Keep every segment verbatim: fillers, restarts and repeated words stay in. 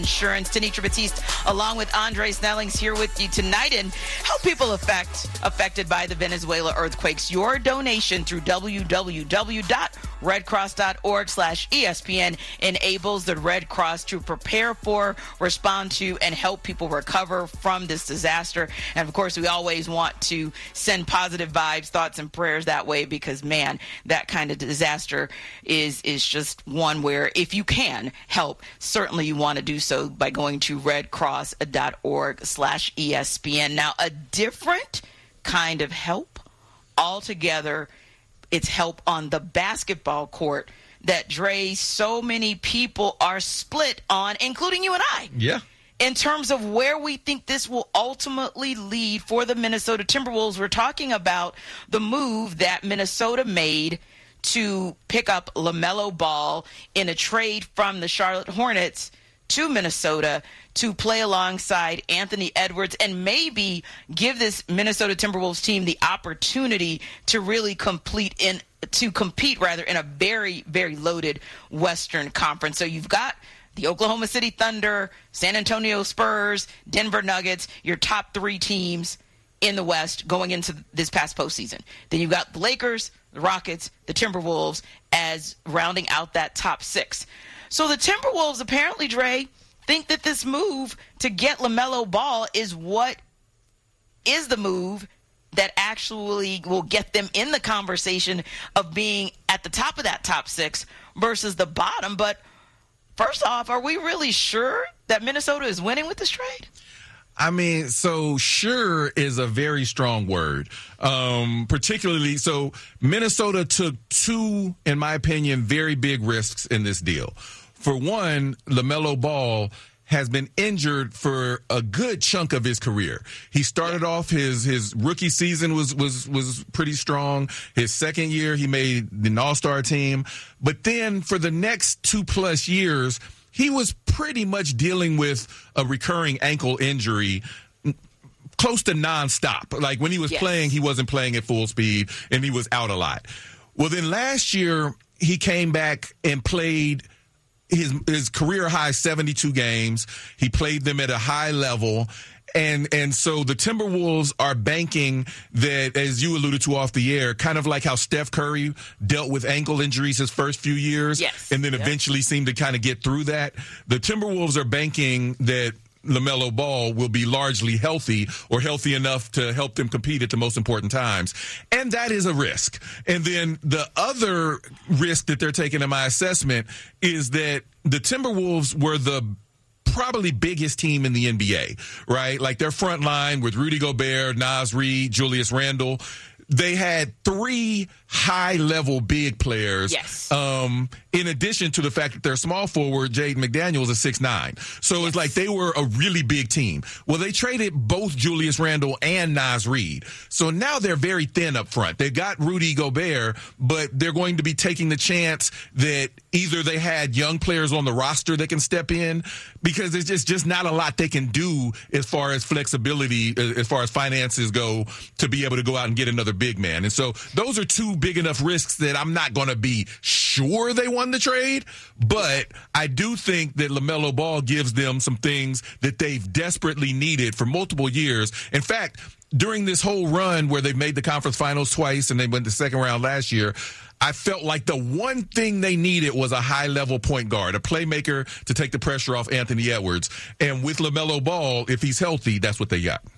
Insurance. Tenitra Batiste, along with Andre Snellings, here with you tonight and help people affect, affected by the Venezuela earthquakes. Your donation through www.redcross.org slash ESPN enables the Red Cross to prepare for, respond to, and help people recover from this disaster. And, of course, we always want to send positive vibes, thoughts, and prayers that way because, man, that kind of disaster is, is just one where if you can help, certainly you want to do so. So by going to redcross.org slash ESPN. Now, a different kind of help altogether. It's help on the basketball court that, Dre, so many people are split on, including you and I. Yeah. In terms of where we think this will ultimately lead for the Minnesota Timberwolves. We're talking about the move that Minnesota made to pick up LaMelo Ball in a trade from the Charlotte Hornets to Minnesota to play alongside Anthony Edwards and maybe give this Minnesota Timberwolves team the opportunity to really complete in to compete rather in a very, very loaded Western Conference. So you've got the Oklahoma City Thunder, San Antonio Spurs, Denver Nuggets, your top three teams in the West going into this past postseason. Then you've got the Lakers, the Rockets, the Timberwolves as rounding out that top six. So the Timberwolves apparently, Dre, think that this move to get LaMelo Ball is what is the move that actually will get them in the conversation of being at the top of that top six versus the bottom. But first off, are we really sure that Minnesota is winning with this trade? I mean, so sure is a very strong word, um, particularly so Minnesota took two, in my opinion, very big risks in this deal. For one, LaMelo Ball has been injured for a good chunk of his career. He started off his his rookie season was was was pretty strong. His second year, he made the All-Star team. But then for the next two plus years, he was pretty much dealing with a recurring ankle injury close to nonstop. Like when he was yes. playing, he wasn't playing at full speed and he was out a lot. Well, then last year, he came back and played his his career high seventy-two games. He played them at a high level. And and so the Timberwolves are banking that, as you alluded to off the air, kind of like how Steph Curry dealt with ankle injuries his first few years yes. and then yep. eventually seemed to kind of get through that. The Timberwolves are banking that LaMelo Ball will be largely healthy or healthy enough to help them compete at the most important times. And that is a risk. And then the other risk that they're taking in my assessment is that the Timberwolves were the probably biggest team in the N B A, right? Like their front line with Rudy Gobert, Naz Reid, Julius Randle. They had three high-level big players. Yes. Um, in addition to the fact that their small forward, Jaden McDaniels, is six nine. So yes. it's like they were a really big team. Well, they traded both Julius Randle and Naz Reid. So now they're very thin up front. They've got Rudy Gobert, but they're going to be taking the chance that either they had young players on the roster that can step in because there's just, just not a lot they can do as far as flexibility, as far as finances go, to be able to go out and get another big man. And so those are two big enough risks that I'm not going to be sure they won the trade, but I do think that LaMelo Ball gives them some things that they've desperately needed for multiple years. In fact, during this whole run where they made the conference finals twice and they went the second round last year, I felt like the one thing they needed was a high-level point guard, a playmaker to take the pressure off Anthony Edwards. And with LaMelo Ball, if he's healthy, that's what they got.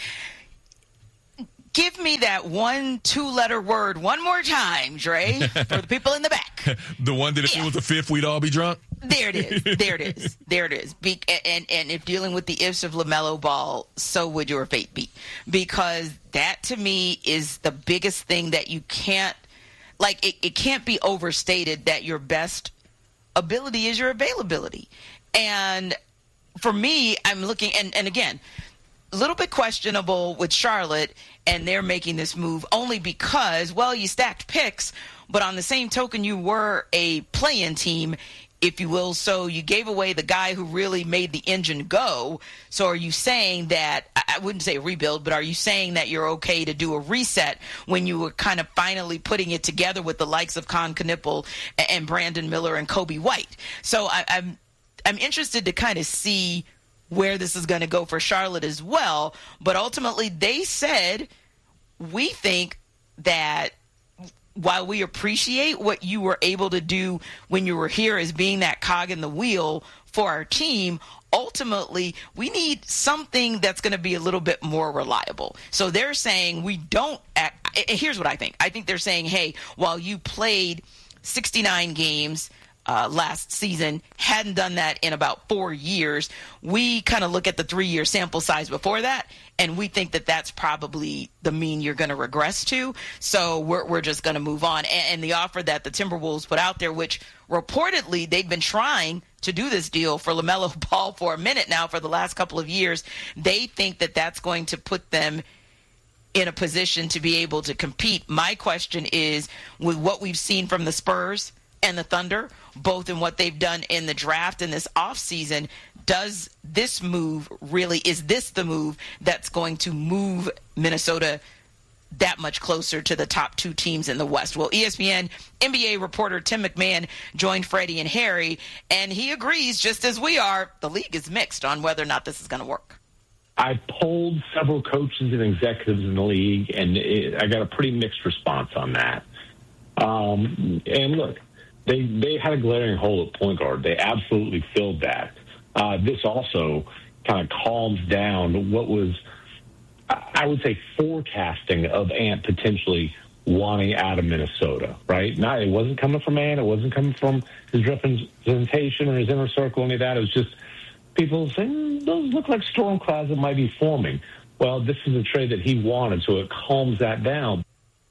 Give me that one two-letter word one more time, Dre, for the people in the back. The one that if yeah. it was a fifth, we'd all be drunk? There it is. There it is. There it is. Be- and, and if dealing with the ifs of LaMelo Ball, so would your fate be. Because that, to me, is the biggest thing that you can't, like, it, it can't be overstated that your best ability is your availability. And for me, I'm looking, and, and again, a little bit questionable with Charlotte, and they're making this move only because, well, you stacked picks, but on the same token, you were a play-in team, if you will, so you gave away the guy who really made the engine go. So are you saying that, I wouldn't say a rebuild, but are you saying that you're okay to do a reset when you were kind of finally putting it together with the likes of Con Knippel and Brandon Miller and Kobe White? So I, I'm I'm interested to kind of see where this is going to go for Charlotte as well. But ultimately, they said, we think that while we appreciate what you were able to do when you were here as being that cog in the wheel for our team, ultimately, we need something that's going to be a little bit more reliable. So they're saying we don't act, here's what I think. I think they're saying, hey, while you played sixty-nine games uh, last season, hadn't done that in about four years, we kind of look at the three-year sample size before that, and we think that that's probably the mean you're going to regress to. So we're we're just going to move on. And, and the offer that the Timberwolves put out there, which reportedly they've been trying to do this deal for LaMelo Ball for a minute now, for the last couple of years, they think that that's going to put them in a position to be able to compete. My question is, with what we've seen from the Spurs and the Thunder, both in what they've done in the draft and this offseason, does this move really, is this the move that's going to move Minnesota that much closer to the top two teams in the West? Well, E S P N N B A reporter Tim McMahon joined Freddie and Harry, and he agrees, just as we are, the league is mixed on whether or not this is going to work. I polled several coaches and executives in the league, and it, I got a pretty mixed response on that. Um, and look, they they had a glaring hole at point guard. They absolutely filled that. Uh, this also kind of calms down what was, I would say, forecasting of Ant potentially wanting out of Minnesota, right? Not, it wasn't coming from Ant. It wasn't coming from his representation or his inner circle, any of that. It was just people saying, those look like storm clouds that might be forming. Well, this is a trade that he wanted, so it calms that down.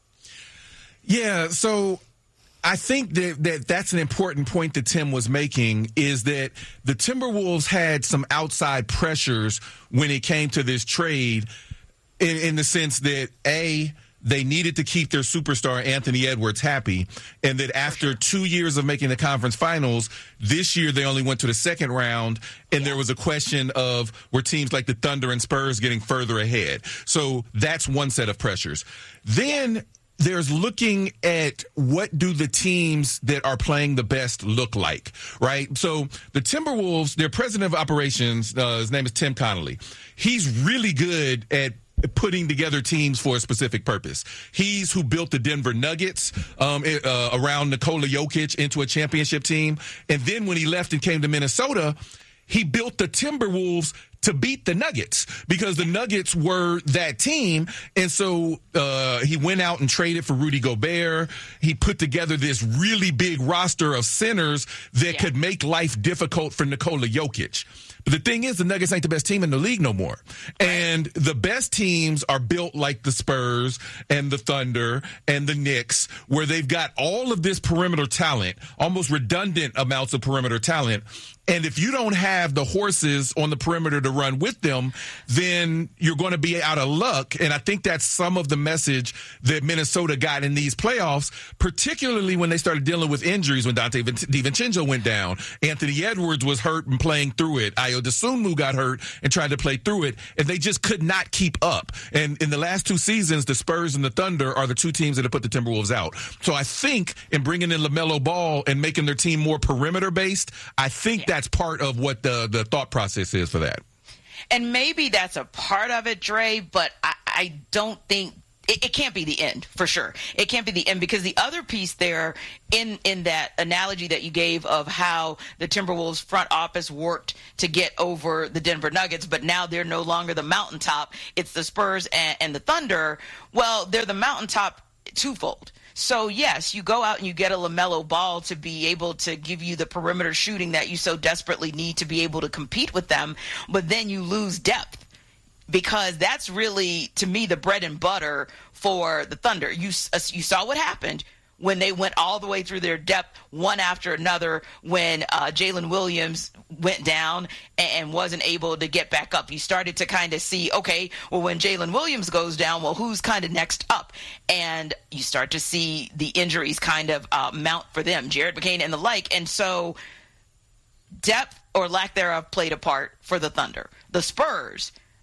Yeah, so I think that, that that's an important point that Tim was making, is that the Timberwolves had some outside pressures when it came to this trade, in, in the sense that, A, they needed to keep their superstar Anthony Edwards happy, and that after two years of making the conference finals, this year they only went to the second round, and there was a question of, were teams like the Thunder and Spurs getting further ahead? So that's one set of pressures. Then there's looking at what do the teams that are playing the best look like, right? So the Timberwolves, their president of operations, uh, his name is Tim Connolly. He's really good at putting together teams for a specific purpose. He's who built the Denver Nuggets um, uh, around Nikola Jokic into a championship team. And then when he left and came to Minnesota, he built the Timberwolves to beat the Nuggets, because the Nuggets were that team. And so uh, he went out and traded for Rudy Gobert. He put together this really big roster of centers that yeah. could make life difficult for Nikola Jokic. But the thing is, the Nuggets ain't the best team in the league no more. And the best teams are built like the Spurs and the Thunder and the Knicks, where they've got all of this perimeter talent, almost redundant amounts of perimeter talent. And if you don't have the horses on the perimeter to run with them, then you're going to be out of luck. And I think that's some of the message that Minnesota got in these playoffs, particularly when they started dealing with injuries, when Dante DiVincenzo went down. Anthony Edwards was hurt and playing through it. Ayo Dosunmu got hurt and tried to play through it, and they just could not keep up. And in the last two seasons, the Spurs and the Thunder are the two teams that have put the Timberwolves out. So I think in bringing in LaMelo Ball and making their team more perimeter-based, I think that that's part of what the, the thought process is for that. And maybe that's a part of it, Dre, but I, I don't think it, it can't be the end, for sure. It can't be the end, because the other piece there in, in that analogy that you gave of how the Timberwolves front office worked to get over the Denver Nuggets, but now they're no longer the mountaintop. It's the Spurs and, and the Thunder. Well, they're the mountaintop twofold. So, yes, you go out and you get a LaMelo Ball to be able to give you the perimeter shooting that you so desperately need to be able to compete with them, but then you lose depth, because that's really, to me, the bread and butter for the Thunder. You, uh, you saw what happened when they went all the way through their depth, one after another, when uh, Jalen Williams went down and wasn't able to get back up. You started to kind of see, okay, well, when Jalen Williams goes down, well, who's kind of next up? And you start to see the injuries kind of uh, mount for them, Jared McCain and the like. And so depth or lack thereof played a part for the Thunder. The Spurs,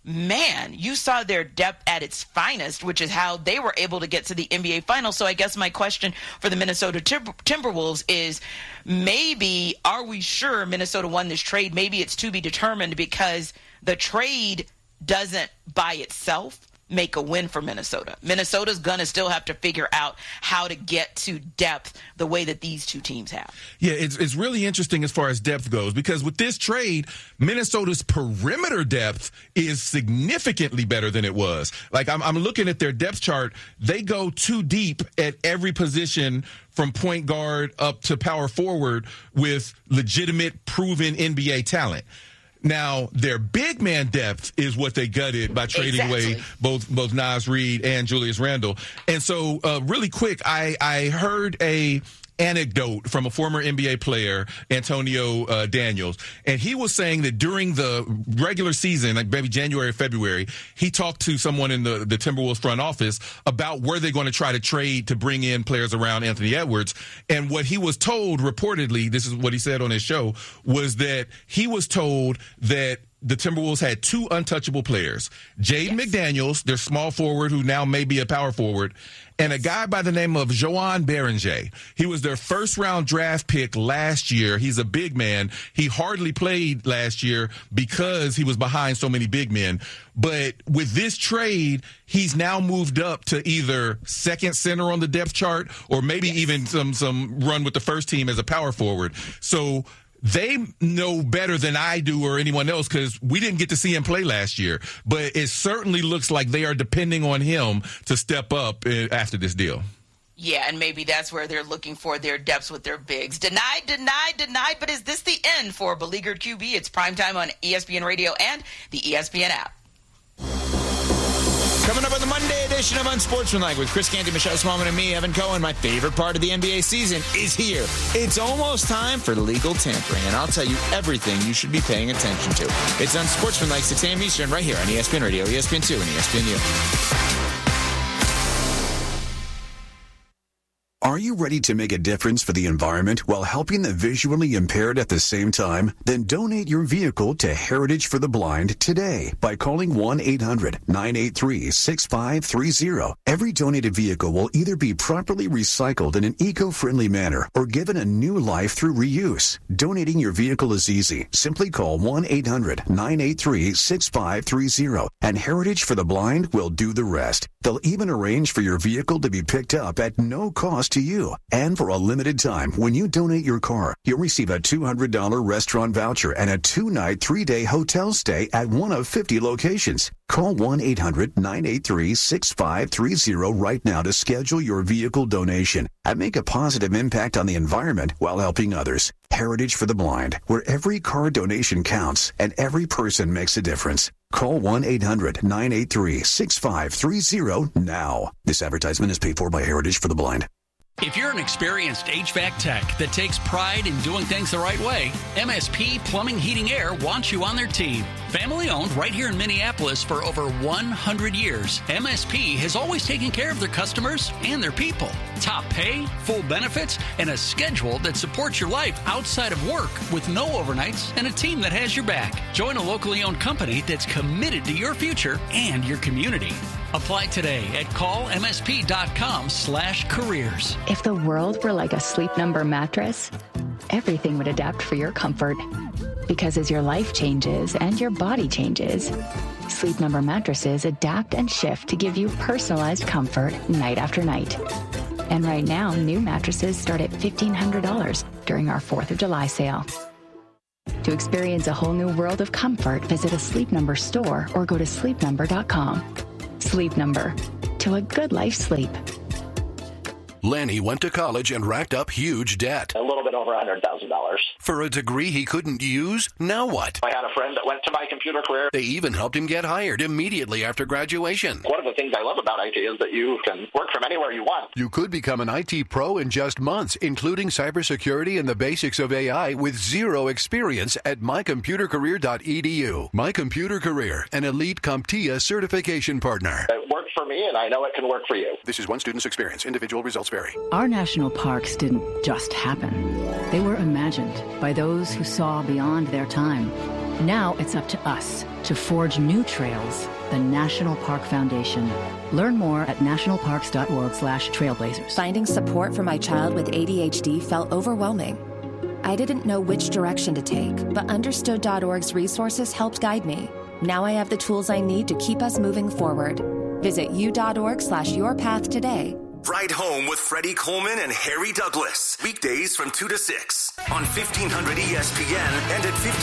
man, you saw their depth at its finest, which is how they were able to get to the N B A Finals. So I guess my question for the Minnesota Timber- Timberwolves is, maybe, are we sure Minnesota won this trade? Maybe it's to be determined, because the trade doesn't by itself make a win for Minnesota. Minnesota's going to still have to figure out how to get to depth the way that these two teams have. Yeah, it's it's really interesting as far as depth goes, because with this trade, Minnesota's perimeter depth is significantly better than it was. Like, I'm, I'm looking at their depth chart. They go too deep at every position from point guard up to power forward with legitimate, proven N B A talent. Now, their big man depth is what they gutted by trading exactly. away both both Naz Reid and Julius Randle. And so, uh, really quick, I, I heard a anecdote from a former N B A player, Antonio uh, Daniels, and he was saying that during the regular season, like maybe January, February, he talked to someone in the, the Timberwolves front office about where they're going to try to trade to bring in players around Anthony Edwards. And what he was told, reportedly, this is what he said on his show, was that he was told that the Timberwolves had two untouchable players, Jaden yes. McDaniels, their small forward who now may be a power forward, and a guy by the name of Joan Beringer. He was their first-round draft pick last year. He's a big man. He hardly played last year because he was behind so many big men. But with this trade, he's now moved up to either second center on the depth chart or maybe yes. even some some run with the first team as a power forward. So they know better than I do or anyone else, because we didn't get to see him play last year. But it certainly looks like they are depending on him to step up after this deal. Yeah, and maybe that's where they're looking for their depths with their bigs. Denied, denied, denied. But is this the end for beleaguered Q B? It's primetime on E S P N Radio and the E S P N app. Coming up on the Monday edition of Unsportsmanlike with Chris Canty, Michelle Smallman, and me, Evan Cohen. My favorite part of the N B A season is here. It's almost time for legal tampering, and I'll tell you everything you should be paying attention to. It's Unsportsmanlike, six a.m. Eastern, right here on E S P N Radio, E S P N two, and E S P N U. Are you ready to make a difference for the environment while helping the visually impaired at the same time? Then donate your vehicle to Heritage for the Blind today by calling one eight hundred nine eight three six five three zero. Every donated vehicle will either be properly recycled in an eco-friendly manner or given a new life through reuse. Donating your vehicle is easy. Simply call one eight hundred nine eight three six five three zero and Heritage for the Blind will do the rest. They'll even arrange for your vehicle to be picked up at no cost to you. And for a limited time, when you donate your car, you'll receive a two hundred dollars restaurant voucher and a two-night, three-day hotel stay at one of fifty locations. Call one eight hundred nine eight three six five three zero right now to schedule your vehicle donation and make a positive impact on the environment while helping others. Heritage for the Blind, where every car donation counts and every person makes a difference. Call one eight hundred nine eight three six five three zero now. This advertisement is paid for by Heritage for the Blind. If you're an experienced H V A C tech that takes pride in doing things the right way, M S P Plumbing, Heating, Air wants you on their team. Family owned right here in Minneapolis for over one hundred years, M S P has always taken care of their customers and their people. Top pay, full benefits, and a schedule that supports your life outside of work with no overnights and a team that has your back. Join a locally owned company that's committed to your future and your community. Apply today at call M S P dot com slash careers. If the world were like a Sleep Number mattress, everything would adapt for your comfort. Because as your life changes and your body changes, Sleep Number mattresses adapt and shift to give you personalized comfort night after night. And right now, new mattresses start at fifteen hundred dollars during our fourth of July sale. To experience a whole new world of comfort, visit a Sleep Number store or go to sleep number dot com. Sleep Number. To a good life sleep. Lanny went to college and racked up huge debt. A little bit over one hundred thousand dollars. For a degree he couldn't use? Now what? I had a friend that went to My Computer Career. They even helped him get hired immediately after graduation. One of the things I love about I T is that you can work from anywhere you want. You could become an I T pro in just months, including cybersecurity and the basics of A I with zero experience at my computer career dot e d u. My Computer Career, an elite CompTIA certification partner. It worked for me, and I know it can work for you. This is one student's experience. Individual results vary. Our national parks didn't just happen. They were imagined by those who saw beyond their time. Now it's up to us to forge new trails. The National Park Foundation. Learn more at nationalparks.org slash trailblazers. Finding support for my child with A D H D felt overwhelming. I didn't know which direction to take, but understood dot org's resources helped guide me. Now I have the tools I need to keep us moving forward. Visit u.org slash your path today. Ride Home with Freddie Coleman and Harry Douglas. Weekdays from two to six on fifteen hundred E S P N and at fifteen